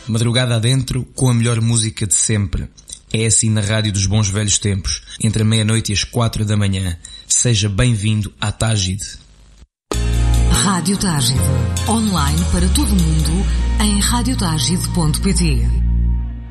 Madrugada adentro com a melhor música de sempre. É assim na rádio dos bons velhos tempos, entre a meia-noite e as 4 da manhã. Seja bem-vindo à Tágide. Rádio Tágide. Online para todo o mundo em radiotágide.pt.